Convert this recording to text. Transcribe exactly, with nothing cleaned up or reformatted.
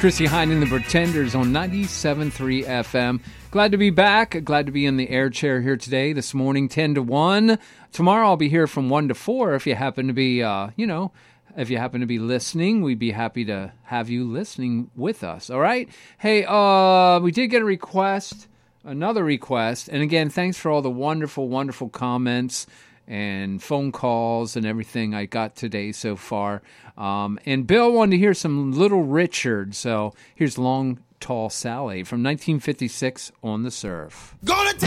Chrissie Hynde and the Pretenders on ninety-seven point three F M. Glad to be back. Glad to be in the air chair here today, this morning, ten to one. Tomorrow I'll be here from one to four. If you happen to be, uh, you know, if you happen to be listening, we'd be happy to have you listening with us. All right? Hey, uh, we did get a request, another request. And again, thanks for all the wonderful, wonderful comments and phone calls and everything I got today so far. Um, and Bill wanted to hear some Little Richard, so here's Long Tall Sally from nineteen fifty-six on the Surf. Gonna